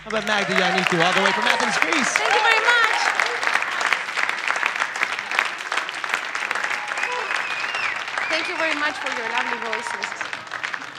How about Magda Iannicu, all the way from Athens, Greece? Thank you very much. Thank you very much for your lovely voices.